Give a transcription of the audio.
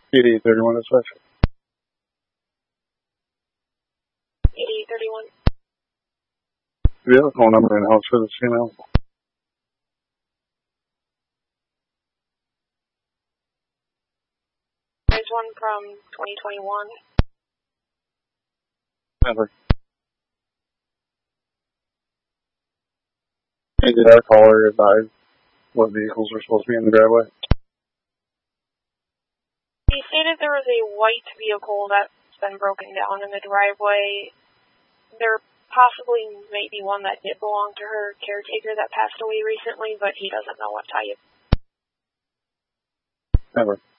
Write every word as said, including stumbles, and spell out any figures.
eighty-eight thirty-one dispatch. eighty-eight thirty-one. Do you have a phone number in house for this female? There's one from twenty twenty-one. Never. Hey, did our caller advise what vehicles were supposed to be in the driveway? He stated there was a white vehicle that's been broken down in the driveway. There possibly may be one that did belong to her caretaker that passed away recently, but he doesn't know what type. Never.